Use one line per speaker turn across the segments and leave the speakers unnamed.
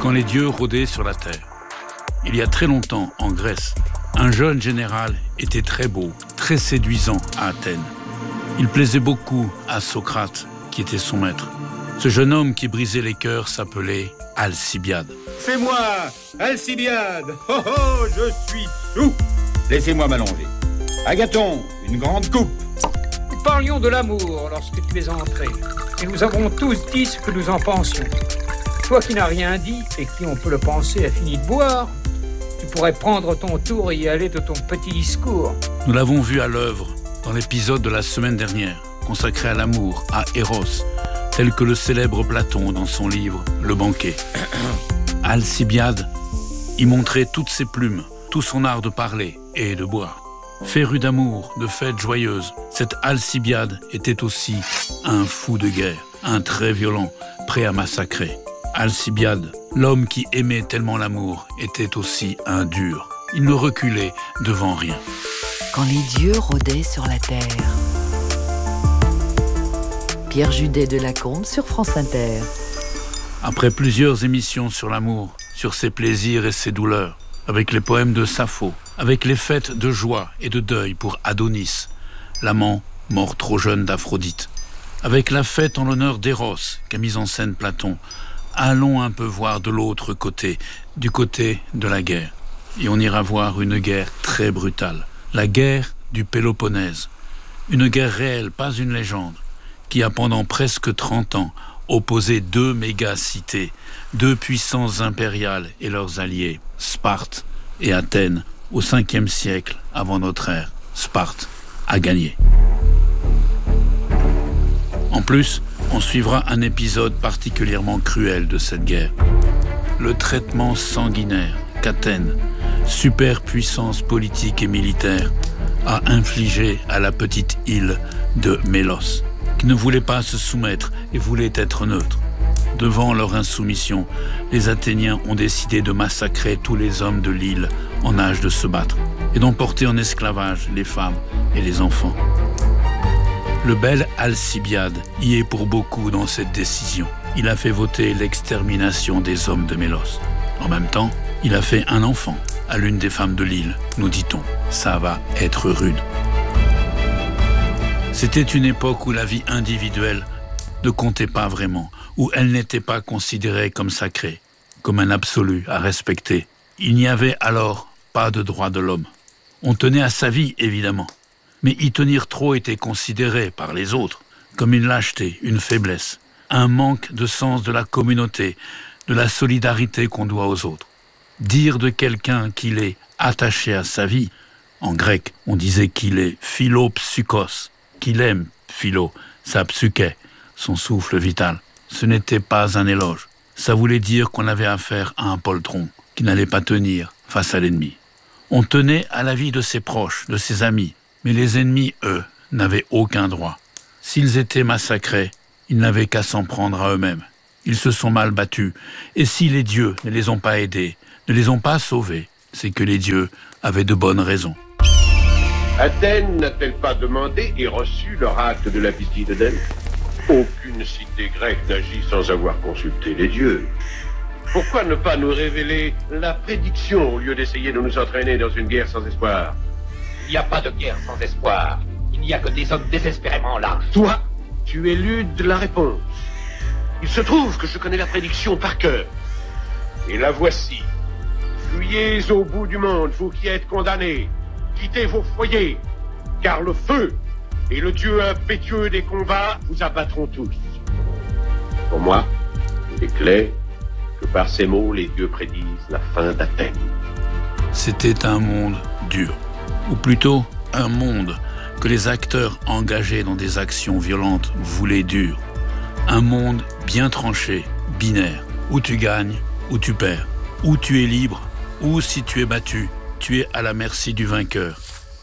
quand les dieux rôdaient sur la terre. Il y a très longtemps, en Grèce, un jeune général était très beau, très séduisant à Athènes. Il plaisait beaucoup à Socrate, qui était son maître. Ce jeune homme qui brisait les cœurs s'appelait Alcibiade.
C'est moi, Alcibiade. Oh oh, je suis sous. Laissez-moi m'allonger. Agathon, une grande coupe.
Nous parlions de l'amour lorsque tu es entré. Et nous avons tous dit ce que nous en pensions. Toi qui n'as rien dit et qui, on peut le penser, a fini de boire, tu pourrais prendre ton tour et y aller de ton petit discours.
Nous l'avons vu à l'œuvre dans l'épisode de la semaine dernière, consacré à l'amour, à Eros, tel que le célèbre Platon dans son livre « Le banquet ». Alcibiade y montrait toutes ses plumes, tout son art de parler et de boire. Féru d'amour, de fêtes joyeuses, cet Alcibiade était aussi un fou de guerre, un très violent, prêt à massacrer. Alcibiade, l'homme qui aimait tellement l'amour, était aussi un dur. Il ne reculait devant rien.
Quand les dieux rôdaient sur la terre. Pierre Judet de Lacombe sur France Inter.
Après plusieurs émissions sur l'amour, sur ses plaisirs et ses douleurs, avec les poèmes de Sappho, avec les fêtes de joie et de deuil pour Adonis, l'amant mort trop jeune d'Aphrodite, avec la fête en l'honneur d'Eros qu'a mise en scène Platon, allons un peu voir de l'autre côté, du côté de la guerre. Et on ira voir une guerre très brutale, la guerre du Péloponnèse. Une guerre réelle, pas une légende, qui a pendant presque 30 ans opposé deux méga-cités, deux puissances impériales et leurs alliés, Sparte et Athènes, au 5e siècle avant notre ère. Sparte a gagné. En plus, on suivra un épisode particulièrement cruel de cette guerre. Le traitement sanguinaire qu'Athènes, superpuissance politique et militaire, a infligé à la petite île de Mélos, qui ne voulait pas se soumettre et voulait être neutre. Devant leur insoumission, les Athéniens ont décidé de massacrer tous les hommes de l'île en âge de se battre et d'emporter en esclavage les femmes et les enfants. Le bel Alcibiade y est pour beaucoup dans cette décision. Il a fait voter l'extermination des hommes de Mélos. En même temps, il a fait un enfant à l'une des femmes de l'île, nous dit-on. Ça va être rude. C'était une époque où la vie individuelle ne comptait pas vraiment, où elle n'était pas considérée comme sacrée, comme un absolu à respecter. Il n'y avait alors pas de droit de l'homme. On tenait à sa vie, évidemment, mais y tenir trop était considéré par les autres comme une lâcheté, une faiblesse, un manque de sens de la communauté, de la solidarité qu'on doit aux autres. Dire de quelqu'un qu'il est attaché à sa vie, en grec, on disait qu'il est philopsykos, qu'il aime philo, sa psyché, son souffle vital. Ce n'était pas un éloge. Ça voulait dire qu'on avait affaire à un poltron qui n'allait pas tenir face à l'ennemi. On tenait à la vie de ses proches, de ses amis, mais les ennemis, eux, n'avaient aucun droit. S'ils étaient massacrés, ils n'avaient qu'à s'en prendre à eux-mêmes. Ils se sont mal battus, et si les dieux ne les ont pas aidés, ne les ont pas sauvés, c'est que les dieux avaient de bonnes raisons.
Athènes n'a-t-elle pas demandé et reçu l'oracle de la pitié de Delphes ? Aucune cité grecque n'agit sans avoir consulté les dieux. Pourquoi ne pas nous révéler la prédiction au lieu d'essayer de nous entraîner dans une guerre sans espoir ?
Il n'y a pas de guerre sans espoir. Il n'y a que des hommes désespérément là.
Toi, tu éludes la réponse. Il se trouve que je connais la prédiction par cœur. Et la voici. Fuyez au bout du monde, vous qui êtes condamnés. Quittez vos foyers, car le feu et le dieu impétueux des combats vous abattront tous. Pour moi, il est clair que par ces mots, les dieux prédisent la fin d'Athènes.
C'était un monde dur, ou plutôt un monde que les acteurs engagés dans des actions violentes voulaient dur. Un monde bien tranché, binaire, où tu gagnes, où tu perds, où tu es libre, ou si tu es battu, tu es à la merci du vainqueur.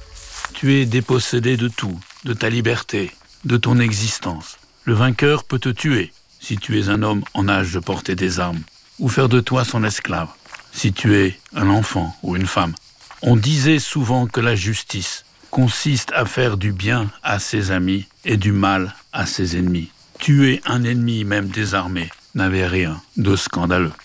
Tu es dépossédé de tout, de ta liberté, de ton existence. Le vainqueur peut te tuer si tu es un homme en âge de porter des armes, ou faire de toi son esclave, si tu es un enfant ou une femme. On disait souvent que la justice consiste à faire du bien à ses amis et du mal à ses ennemis. Tuer un ennemi, même désarmé, n'avait rien de scandaleux.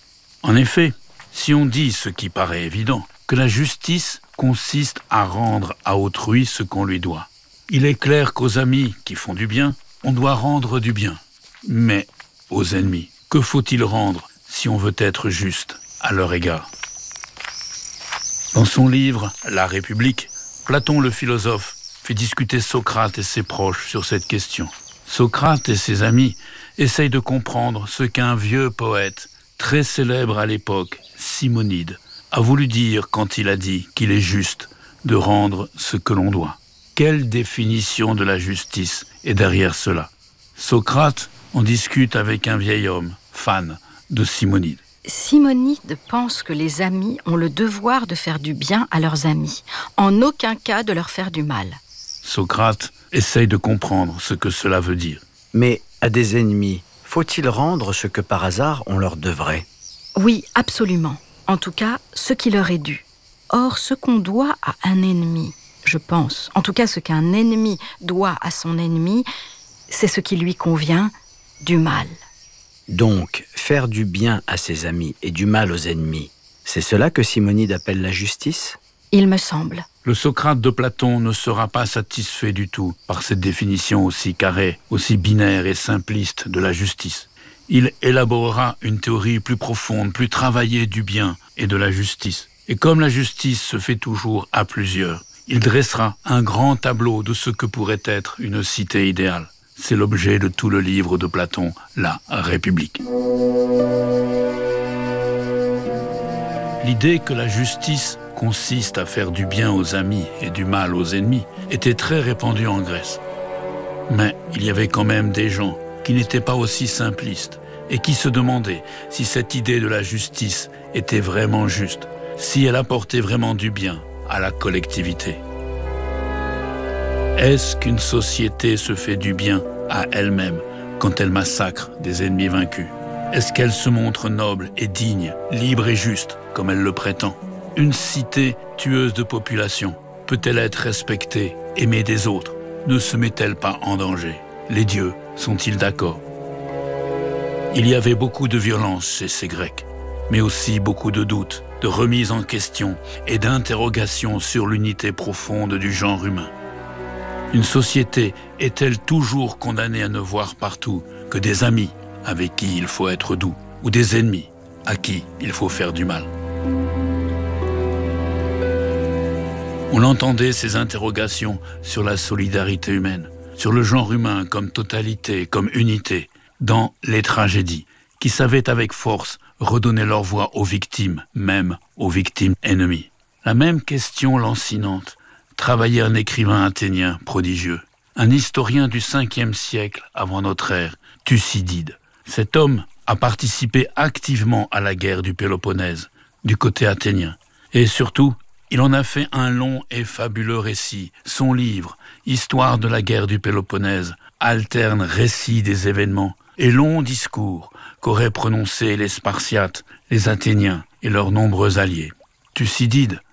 En effet, si on dit ce qui paraît évident, que la justice consiste à rendre à autrui ce qu'on lui doit, il est clair qu'aux amis qui font du bien, on doit rendre du bien. Mais aux ennemis, que faut-il rendre si on veut être juste à leur égard ? Dans son livre « La République », Platon le philosophe fait discuter Socrate et ses proches sur cette question. Socrate et ses amis essayent de comprendre ce qu'un vieux poète, très célèbre à l'époque, Simonide, a voulu dire quand il a dit qu'il est juste de rendre ce que l'on doit. Quelle définition de la justice est derrière cela ? Socrate en discute avec un vieil homme, fan de Simonide.
Simonide pense que les amis ont le devoir de faire du bien à leurs amis, en aucun cas de leur faire du mal.
Socrate essaye de comprendre ce que cela veut dire.
Mais à des ennemis, faut-il rendre ce que par hasard on leur devrait ?
Oui, absolument. En tout cas, ce qui leur est dû. Or, ce qu'on doit à un ennemi, je pense, en tout cas ce qu'un ennemi doit à son ennemi, c'est ce qui lui convient du mal.
Donc, faire du bien à ses amis et du mal aux ennemis, c'est cela que Simonide appelle la justice ?
Il me semble.
Le Socrate de Platon ne sera pas satisfait du tout par cette définition aussi carrée, aussi binaire et simpliste de la justice. Il élaborera une théorie plus profonde, plus travaillée du bien et de la justice. Et comme la justice se fait toujours à plusieurs, il dressera un grand tableau de ce que pourrait être une cité idéale. C'est l'objet de tout le livre de Platon, La République. L'idée que la justice consiste à faire du bien aux amis et du mal aux ennemis était très répandue en Grèce. Mais il y avait quand même des gens qui n'étaient pas aussi simplistes et qui se demandaient si cette idée de la justice était vraiment juste, si elle apportait vraiment du bien à la collectivité. Est-ce qu'une société se fait du bien à elle-même quand elle massacre des ennemis vaincus ? Est-ce qu'elle se montre noble et digne, libre et juste, comme elle le prétend ? Une cité tueuse de population peut-elle être respectée, aimée des autres ? Ne se met-elle pas en danger ? Les dieux sont-ils d'accord ? Il y avait beaucoup de violence chez ces Grecs, mais aussi beaucoup de doutes, de remises en question et d'interrogations sur l'unité profonde du genre humain. Une société est-elle toujours condamnée à ne voir partout que des amis avec qui il faut être doux, ou des ennemis à qui il faut faire du mal ? On entendait ces interrogations sur la solidarité humaine, sur le genre humain comme totalité, comme unité, dans les tragédies, qui savaient avec force redonner leur voix aux victimes, même aux victimes ennemies. La même question lancinante travaillait un écrivain athénien prodigieux, un historien du 5e siècle avant notre ère, Thucydide. Cet homme a participé activement à la guerre du Péloponnèse, du côté athénien. Et surtout, il en a fait un long et fabuleux récit. Son livre, Histoire de la guerre du Péloponnèse, alterne récit des événements et longs discours qu'auraient prononcés les Spartiates, les Athéniens et leurs nombreux alliés. Thucydide